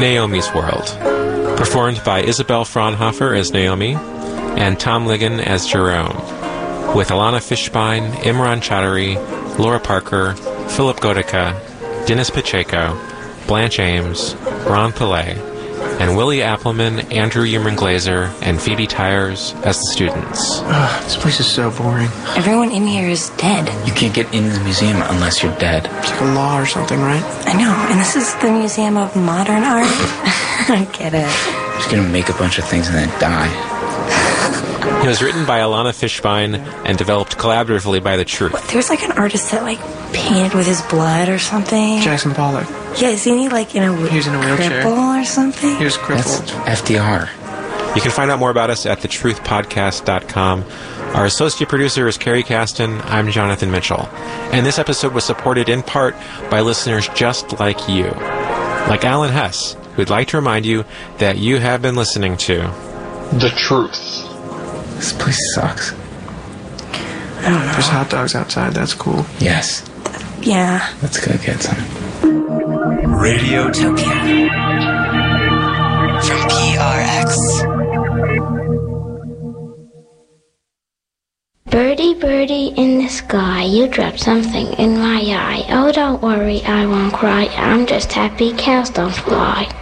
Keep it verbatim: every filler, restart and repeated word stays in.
Naomi's World, performed by Isabel Fraunhofer as Naomi and Tom Ligon as Jerome, with Alana Fishbein, Imran Chaudhry, Laura Parker, Philip Godica, Dennis Pacheco, Blanche Ames, Ron Pillay, and Willie Appleman, Andrew Human Glazer, and Phoebe Tyers as the students. Ugh, this place is so boring. Everyone in here is dead. You can't get into the museum unless you're dead. It's like a law or something, right? I know, and this is the Museum of Modern Art. I don't get it. Just gonna make a bunch of things and then die. It was written by Alana Fishbein and developed collaboratively by The Truth. What, there's like an artist that like painted with his blood or something. Jackson Pollock. Yeah, isn't he like in a, He was in a wheelchair. cripple or something? He was crippled. That's F D R. You can find out more about us at the truth podcast dot com. Our associate producer is Carrie Caston. I'm Jonathan Mitchell. And this episode was supported in part by listeners just like you. Like Alan Hess, who'd like to remind you that you have been listening to The Truth. This place sucks. I don't know. There's hot dogs outside. That's cool. Yes. Yeah. Let's go get some. Radiotopia from P R X. Birdie, birdie in the sky, you dropped something in my eye. Oh, don't worry, I won't cry. I'm just happy cows don't fly.